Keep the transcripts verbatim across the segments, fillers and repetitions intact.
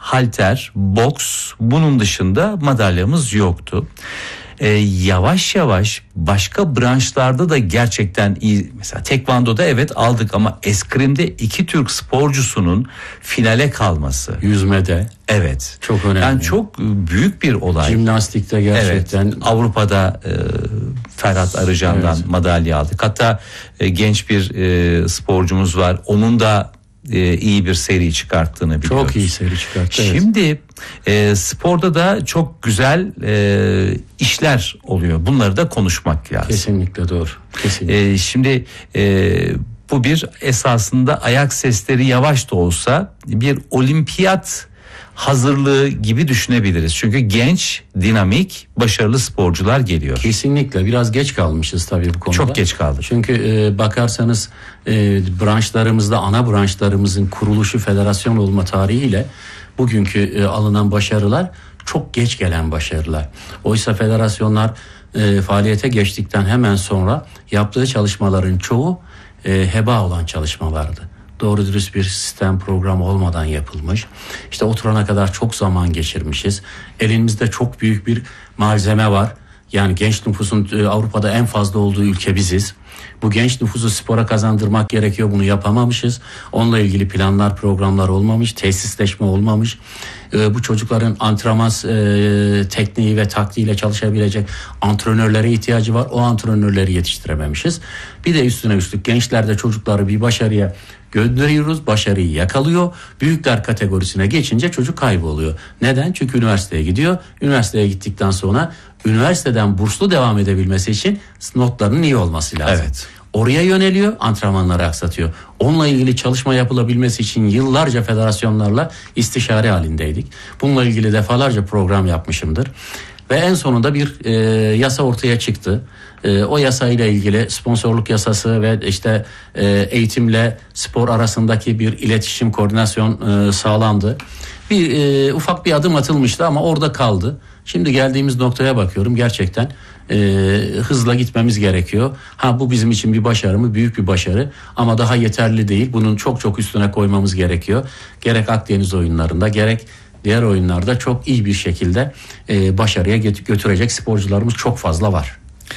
halter, boks, bunun dışında madalyamız yoktu. Ee, yavaş yavaş başka branşlarda da gerçekten iyi. Mesela tekvandoda evet aldık ama eskrimde iki Türk sporcusunun finale kalması. Yüzmede. Evet. Çok önemli. Yani çok büyük bir olay. Jimnastikte gerçekten. Evet. Avrupa'da e, Ferhat Arıcan'dan evet. madalya aldık. Hatta e, genç bir e, sporcumuz var. Onun da e, iyi bir seri çıkarttığını biliyoruz. Çok iyi seri çıkarttı. Şimdi evet. e, sporda da çok güzel e, işler oluyor. Bunları da konuşmak lazım. Kesinlikle doğru. Kesinlikle. E, şimdi e, bu bir esasında ayak sesleri yavaş da olsa bir olimpiyat hazırlığı gibi düşünebiliriz. Çünkü genç, dinamik, başarılı sporcular geliyor. Kesinlikle biraz geç kalmışız tabii bu konuda. Çok geç kaldık. Çünkü e, bakarsanız e, branşlarımızda ana branşlarımızın kuruluşu federasyon olma tarihiyle bugünkü e, alınan başarılar çok geç gelen başarılar. Oysa federasyonlar e, faaliyete geçtikten hemen sonra yaptığı çalışmaların çoğu e, heba olan çalışmalardı. Doğru dürüst bir sistem program olmadan yapılmış. İşte oturana kadar çok zaman geçirmişiz. Elimizde çok büyük bir malzeme var. Yani genç nüfusun Avrupa'da en fazla olduğu ülke biziz. Bu genç nüfusu spora kazandırmak gerekiyor. Bunu yapamamışız. Onunla ilgili planlar, programlar olmamış. Tesisleşme olmamış. Ee, bu çocukların antrenman e, tekniği ve taktiğiyle çalışabilecek antrenörlere ihtiyacı var. O antrenörleri yetiştirememişiz. Bir de üstüne üstlük gençlerde çocukları bir başarıya gönderiyoruz. Başarıyı yakalıyor. Büyükler kategorisine geçince çocuk kayboluyor. Neden? Çünkü üniversiteye gidiyor. Üniversiteye gittikten sonra üniversiteden burslu devam edebilmesi için notlarının iyi olması lazım. Evet. Oraya yöneliyor, antrenmanları aksatıyor. Onunla ilgili çalışma yapılabilmesi için yıllarca federasyonlarla istişare halindeydik. Bununla ilgili defalarca program yapmışımdır. Ve en sonunda bir e, yasa ortaya çıktı. E, o yasayla ilgili sponsorluk yasası ve işte e, eğitimle spor arasındaki bir iletişim, koordinasyon e, sağlandı. Bir e, ufak bir adım atılmıştı ama orada kaldı. Şimdi geldiğimiz noktaya bakıyorum, gerçekten e, hızla gitmemiz gerekiyor. Ha, bu bizim için bir başarı mı? Büyük bir başarı ama daha yeterli değil. Bunun çok çok üstüne koymamız gerekiyor. Gerek Akdeniz oyunlarında gerek diğer oyunlarda çok iyi bir şekilde e, başarıya götürecek sporcularımız çok fazla var.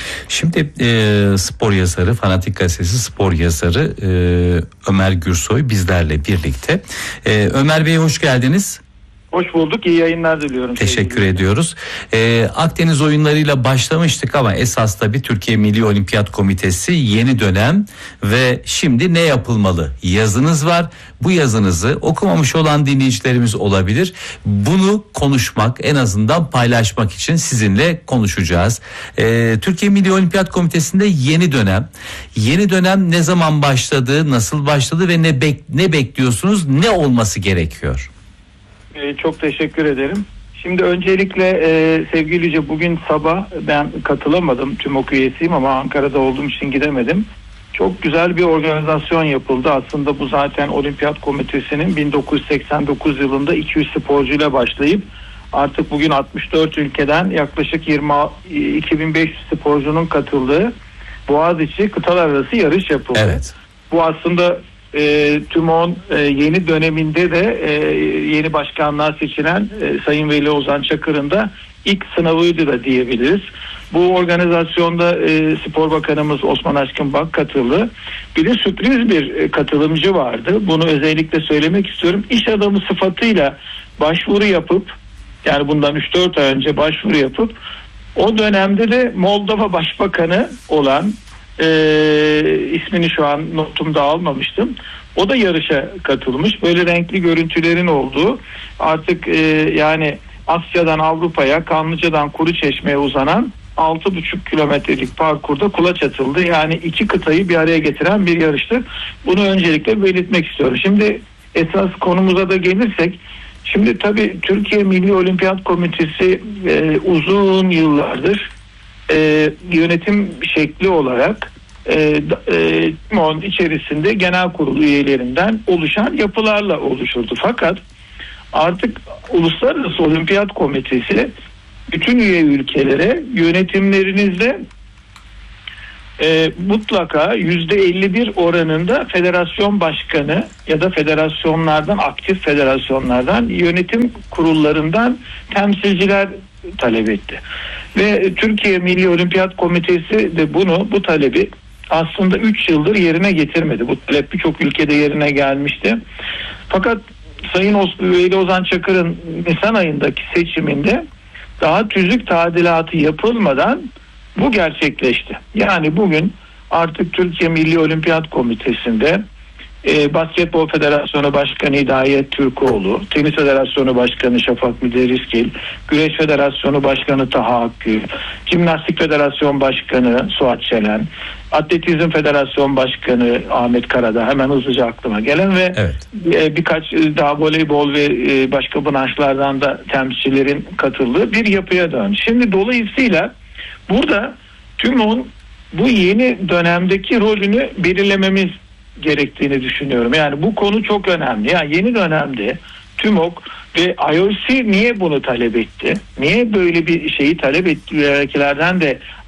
Şimdi e, spor yazarı, Fanatik Gazetesi spor yazarı e, Ömer Gürsoy bizlerle birlikte. E, Ömer Bey hoş geldiniz. Hoş bulduk. İyi yayınlar diliyorum. Teşekkür ediyoruz. Ee, Akdeniz oyunlarıyla başlamıştık ama esas tabii Türkiye Milli Olimpiyat Komitesi yeni dönem ve şimdi ne yapılmalı? Yazınız var. Bu yazınızı okumamış olan dinleyicilerimiz olabilir. Bunu konuşmak, en azından paylaşmak için sizinle konuşacağız. Ee, Türkiye Milli Olimpiyat Komitesi'nde yeni dönem. Yeni dönem ne zaman başladı, nasıl başladı ve ne bek- ne bekliyorsunuz? Ne olması gerekiyor? Ee, çok teşekkür ederim. Şimdi öncelikle e, sevgili Yüce, bugün sabah ben katılamadım. TÜMOK üyesiyim ama Ankara'da olduğum için gidemedim. Çok güzel bir organizasyon yapıldı. Aslında bu zaten Olimpiyat Komitesi'nin bin dokuz yüz seksen dokuz yılında iki yüz sporcuyla başlayıp artık bugün altmış dört ülkeden yaklaşık yirmi iki bin beş yüz sporcunun katıldığı Boğaziçi kıtalar arası yarış yapıldı. Evet. Bu aslında E, TÜMOK'un e, yeni döneminde de e, yeni başkanlığa seçilen e, Sayın Veli Ozan Çakır'ın da ilk sınavıydı da diyebiliriz. Bu organizasyonda e, Spor Bakanımız Osman Aşkınbak katıldı. Bir de sürpriz bir e, katılımcı vardı. Bunu özellikle söylemek istiyorum. İş adamı sıfatıyla başvuru yapıp, yani bundan üç dört ay önce başvuru yapıp o dönemde de Moldova Başbakanı olan, e, ismini şu an notumda almamıştım, o da yarışa katılmış. Böyle renkli görüntülerin olduğu, artık e, yani Asya'dan Avrupa'ya, Kanlıca'dan Kuruçeşme'ye uzanan altı buçuk kilometrelik parkurda kulaç atıldı. Yani iki kıtayı bir araya getiren bir yarıştı. Bunu öncelikle belirtmek istiyorum. Şimdi esas konumuza da gelirsek, şimdi tabii Türkiye Milli Olimpiyat Komitesi e, uzun yıllardır e, yönetim şekli olarak e, e, TÜMOK'un içerisinde genel kurul üyelerinden oluşan yapılarla oluşurdu. Fakat artık Uluslararası Olimpiyat Komitesi bütün üye ülkelere yönetimlerinizde e, mutlaka yüzde elli bir oranında federasyon başkanı ya da federasyonlardan, aktif federasyonlardan, yönetim kurullarından temsilciler talep etti. Ve Türkiye Milli Olimpiyat Komitesi de bunu, bu talebi aslında üç yıldır yerine getirmedi. Bu talep birçok ülkede yerine gelmişti. Fakat Sayın Veli Ozan Çakır'ın Nisan ayındaki seçiminde daha tüzük tadilatı yapılmadan bu gerçekleşti. Yani bugün artık Türkiye Milli Olimpiyat Komitesi'nde e, Basketbol Federasyonu Başkanı Hidayet Türkoğlu, Tenis Federasyonu Başkanı Şafak Müderrisgil, Güreş Federasyonu Başkanı Taha Akgül, Jimnastik Federasyon Başkanı Suat Şelen, Atletizm Federasyon Başkanı Ahmet Karadağ, hemen hızlıca aklıma gelen ve evet. e, birkaç daha voleybol ve e, başka branşlardan da temsilcilerin katıldığı bir yapıya döndü. Şimdi dolayısıyla burada TÜMO'nun bu yeni dönemdeki rolünü belirlememiz gerektiğini düşünüyorum. Yani bu konu çok önemli. Yani yeni dönemde TÜMOK ve I O C niye bunu talep etti? Niye böyle bir şeyi talep ettilerden de